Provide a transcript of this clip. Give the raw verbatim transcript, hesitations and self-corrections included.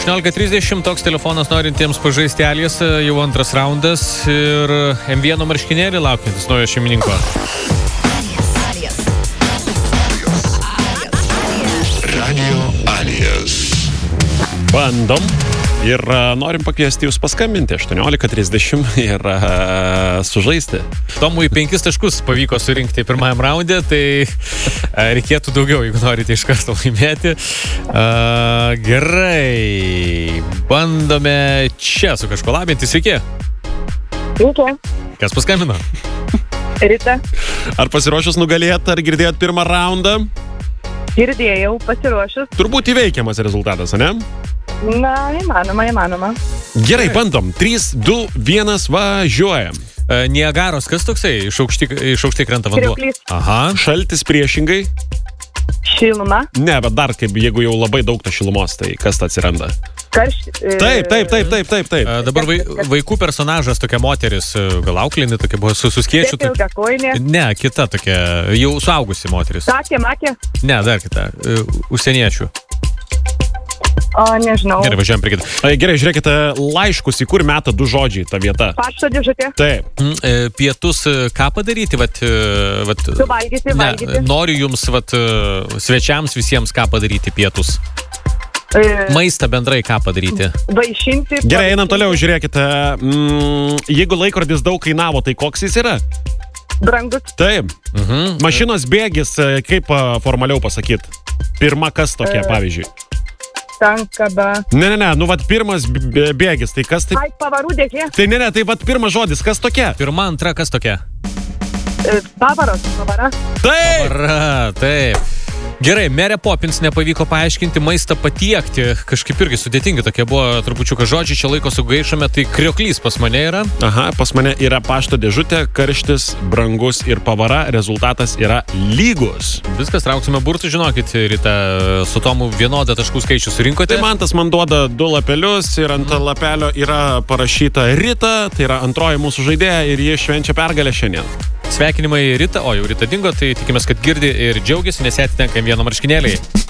aštuoniolika trisdešimt toks telefonas norintiems pažaisti Alias, jau antras raundas ir M vienas marškinėlį laukiantis naujo šeimininko. Radio Alias. Bandom ir uh, norim pakviesti jūs paskambinti aštuoniolika trisdešimt ir uh, sužaisti. Tomui penkis taškus pavyko surinkti pirmajam raunde, tai uh, reikėtų daugiau, jeigu norite iš karto laimėti. Uh, gerai, bandome čia su kažko labinti. Sveiki. Sveiki. Kas paskambino? Rita. Ar pasiruošęs nugalėti, ar girdėjot pirmą raundą? Girdėjau, pasiruošus. Turbūt įveikiamas rezultatas, ne? Na, įmanoma, įmanoma. Gerai, bandom. trys, du, vienas, važiuojam. Uh, Niagaros, kas toksai? Iš aukštai, iš aukštai krenta vanduo. Krioklys. Aha. Šaltis priešingai. Šiluma. Ne, bet dar kaip, jeigu jau labai daug to šilumos, tai kas ta atsiranda? Karšti. Taip, taip, taip, taip, taip, taip. Uh, dabar vai, vaikų personažas, tokia moteris, gal auklini, tokia buvo su suskiečiu. Taip, ilga koinė. Ne, kita tokia, jau suaugusi moteris. Sakė, makė. Ne, dar kita, uh, užsieniečių. O, nežinau. Gerai, važiuojam prie kitą. Gerai, žiūrėkite, laiškus, į kur meta du žodžiai ta vieta. Pašto dėžutė. Taip. Mm, e, pietus e, ką padaryti, vat, e, vat, Suvalgyti, ne, valgyti. noriu jums, vat, e, svečiams visiems ką padaryti pietus. E, Maistą bendrai ką padaryti. Vaišinti. Gerai, einam toliau, žiūrėkite. Mm, jeigu laikrodis daug kainavo, tai koks jis yra? Brangus. Taip. Mhm. Mašinos bėgis, e, kaip a, formaliau pasakyti? Pirma kas tokia, E. pavyzdžiui? Tankaba. Ne, ne, ne, nu vat pirmas b- bėgis, tai kas tai... Ai, pavarų dėžė. Tai ne, ne, tai vat pirmas žodis, kas tokia? Pirma, antra, kas tokia? E, Pavaros. Pavara. Taip! Para, taip. Gerai, Merė Popins nepavyko paaiškinti, maistą patiekti. Kažkaip irgi sudėtingi tokie buvo trupučiuką žodžiai, čia laiko sugaišome, tai krioklys pas mane yra. Aha, pas mane yra pašto dėžutė, karštis, brangus ir pavara, rezultatas yra lygus. Viskas, trauksime burtų, žinokit, Rita, su Tomu vienodą taškų skaičių surinkote. Tai man tas man duoda du lapelius ir ant lapelio yra parašyta Rita, tai yra antroji mūsų žaidėja ir ji švenčia pergalę šiandien. Sveikinimai Rita, o jau Rita dingo, tai tikimės, kad girdi ir džiaugiasi, nes jai atitenka M vienas marškinėliai.